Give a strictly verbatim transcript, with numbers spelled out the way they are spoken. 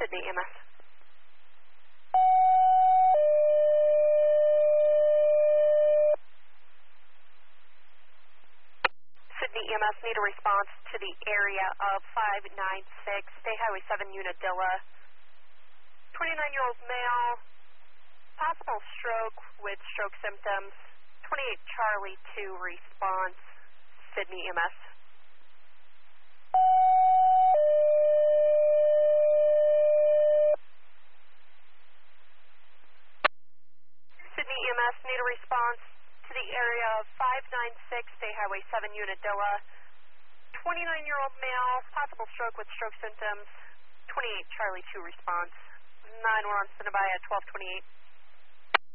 Sydney E M S. Sydney E M S, need a response to the area of five nine six, State Highway seven, Unadilla. twenty-nine-year-old male, possible stroke with stroke symptoms. twenty-eight Charlie two, response. Sydney E M S. Sydney E M S, need a response to the area of five nine six, State Highway seven, Unadilla. twenty-nine-year-old male, possible stroke with stroke symptoms. twenty-eight Charlie two, response. nine one, standby at twelve twenty-eight.